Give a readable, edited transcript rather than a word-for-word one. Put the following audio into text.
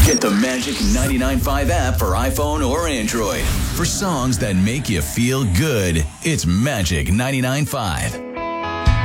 Get the Magic 99.5 app for iPhone or Android. For songs that make you feel good, it's Magic 99.5.